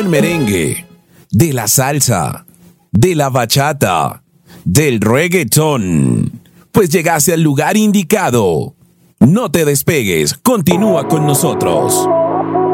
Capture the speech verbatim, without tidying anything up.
merengue, de la salsa, de la bachata, del reggaetón. Pues llegaste al lugar indicado. No te despegues, continúa con nosotros.